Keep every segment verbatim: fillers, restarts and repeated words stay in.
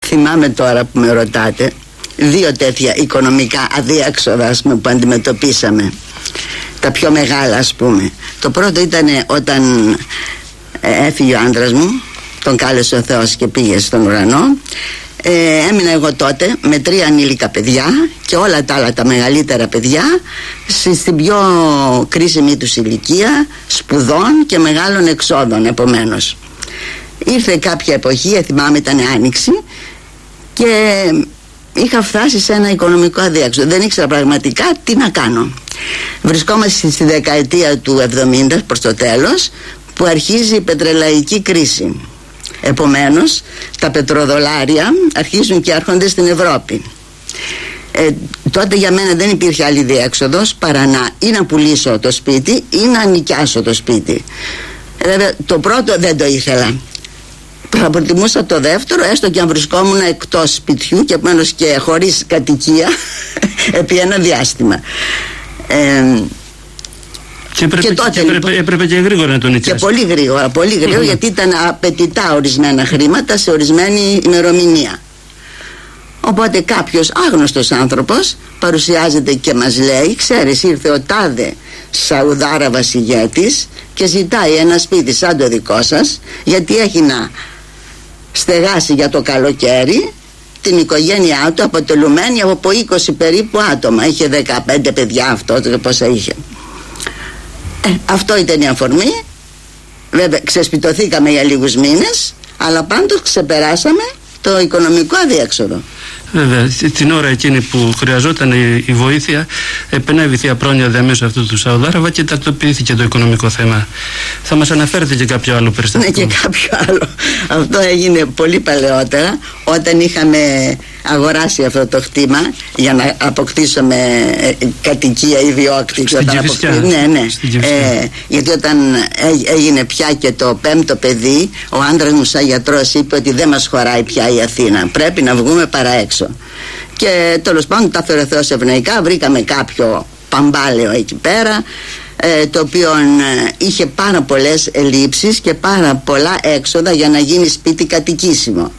θυμάμαι τώρα που με ρωτάτε δύο τέτοια οικονομικά αδίέξοδα, ας πούμε, που αντιμετωπίσαμε. Τα πιο μεγάλα, ας πούμε. Το πρώτο ήταν όταν ε, έφυγε ο άντρας μου, τον κάλεσε ο Θεός και πήγε στον ουρανό. Ε, έμεινα εγώ τότε με τρία ανήλικα παιδιά και όλα τα άλλα τα μεγαλύτερα παιδιά στην πιο κρίσιμη τους ηλικία, σπουδών και μεγάλων εξόδων. Επομένως ήρθε κάποια εποχή, θυμάμαι ήταν άνοιξη, και είχα φτάσει σε ένα οικονομικό αδιέξοδο. Δεν ήξερα πραγματικά τι να κάνω. Βρισκόμαστε στη δεκαετία του εβδομήντα, προς το τέλος, που αρχίζει η πετρελαϊκή κρίση. Επομένως τα πετροδολάρια αρχίζουν και έρχονται στην Ευρώπη. ε, Τότε για μένα δεν υπήρχε άλλη διέξοδος παρά να ή να πουλήσω το σπίτι ή να νοικιάσω το σπίτι. Βέβαια το πρώτο δεν το ήθελα. Θα προτιμούσα το δεύτερο, έστω και αν βρισκόμουν εκτός σπιτιού και επομένως και χωρίς κατοικία επί ένα διάστημα. ε, Και έπρεπε και, τότε, και, έπρεπε, λοιπόν, έπρεπε και γρήγορα να τον νοικιάσει. Και πολύ γρήγορα, πολύ γρήγορα, γιατί ήταν απαιτητά ορισμένα χρήματα σε ορισμένη ημερομηνία. Οπότε κάποιος άγνωστος άνθρωπος παρουσιάζεται και μας λέει: ξέρεις, ήρθε ο τάδε Σαουδάραβας ηγέτης και ζητάει ένα σπίτι σαν το δικό σας, γιατί έχει να στεγάσει για το καλοκαίρι την οικογένειά του, αποτελουμένη από είκοσι περίπου άτομα. Είχε δεκαπέντε παιδιά, αυτό πόσα είχε. Ε, αυτό ήταν η αφορμή. Βέβαια ξεσπιτωθήκαμε για λίγους μήνες, αλλά πάντως ξεπεράσαμε το οικονομικό αδιέξοδο. Βέβαια, την ώρα εκείνη που χρειαζόταν η, η βοήθεια, επενέβη η Θεία Πρόνοια διαμέσου αυτού του Σαουδάραβα και τακτοποιήθηκε το οικονομικό θέμα. Θα μας αναφέρετε και κάποιο άλλο περιστατικό? Ναι, και κάποιο άλλο. Αυτό έγινε πολύ παλαιότερα, όταν είχαμε αγοράσει αυτό το χτήμα για να αποκτήσουμε κατοικία ιδιόκτητη. Στην Κηφισιά. Ναι, ναι. Ε, γιατί όταν έγινε πια και το πέμπτο παιδί, ο άντρας μου σαν γιατρός είπε ότι δεν μας χωράει πια η Αθήνα, πρέπει να βγούμε παρά έξω. Και τέλος πάντων τα φέρε ο Θεός ευνοϊκά, βρήκαμε κάποιο παμπάλαιο εκεί πέρα, ε, το οποίο ε, είχε πάρα πολλές ελλείψεις και πάρα πολλά έξοδα για να γίνει σπίτι κατοικήσιμο.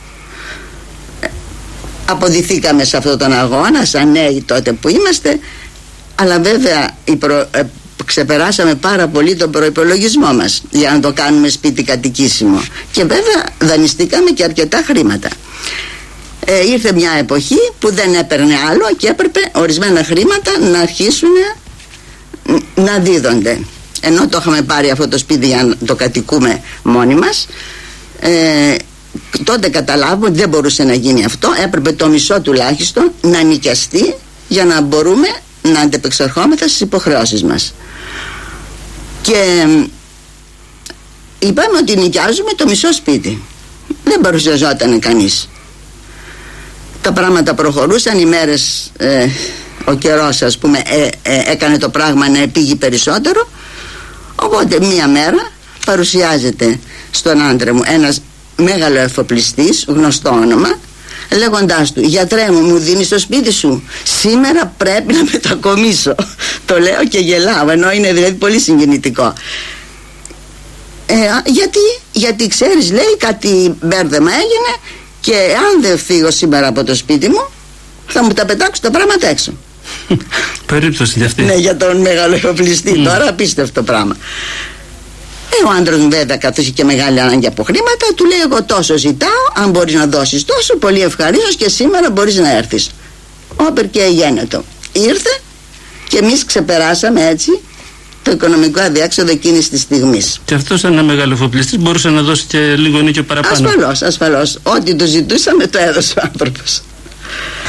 Αποδηθήκαμε σε αυτόν τον αγώνα σαν νέοι τότε που είμαστε, αλλά βέβαια η προ, ε, ξεπεράσαμε πάρα πολύ τον προϋπολογισμό μας για να το κάνουμε σπίτι κατοικήσιμο, και βέβαια δανειστήκαμε και αρκετά χρήματα. Ε, ήρθε μια εποχή που δεν έπαιρνε άλλο και έπρεπε ορισμένα χρήματα να αρχίσουν να δίδονται, ενώ το είχαμε πάρει αυτό το σπίτι για να το κατοικούμε μόνοι μας. ε, τότε καταλάβουμε ότι δεν μπορούσε να γίνει αυτό, έπρεπε το μισό τουλάχιστον να νοικιαστεί για να μπορούμε να αντεπεξερχόμεθα στις υποχρεώσεις μας. Και είπαμε ότι νοικιάζουμε το μισό σπίτι, δεν παρουσιαζόταν κανείς. Τα πράγματα προχωρούσαν, οι μέρες, ε, ο καιρός ας πούμε ε, ε, έκανε το πράγμα να επήγει περισσότερο. Οπότε μία μέρα παρουσιάζεται στον άντρα μου ένας μέγαλο εφοπλιστής, γνωστό όνομα, λέγοντάς του: γιατρέ μου, μου δίνεις το σπίτι σου? Σήμερα πρέπει να μετακομίσω. Το λέω και γελάω, ενώ είναι δηλαδή πολύ συγκινητικό. ε, γιατί, γιατί ξέρεις, λέει, κάτι μπέρδεμα έγινε και αν δεν φύγω σήμερα από το σπίτι μου θα μου τα πετάξω τα πράγματα έξω. Περίπτωση για αυτή. Ναι, για τον μεγάλο εφοπλιστή. Mm. Τώρα απίστευτο πράγμα. Ε, ο άντρας μου βέβαια, καθώς είχε και μεγάλη ανάγκη από χρήματα, του λέει: εγώ τόσο ζητάω, αν μπορείς να δώσεις τόσο, πολύ ευχαρίστως και σήμερα μπορείς να έρθεις. Όπερ και γένετο. Ήρθε και εμείς ξεπεράσαμε έτσι το οικονομικό αδιέξοδο εκείνης της στιγμής. Και αυτό, σαν ένα μεγάλο εφοπλιστής, μπορούσε να δώσει και λίγο νίκιο παραπάνω. Ασφαλώς, ασφαλώς. Ό,τι το ζητούσαμε το έδωσε ο άνθρωπος.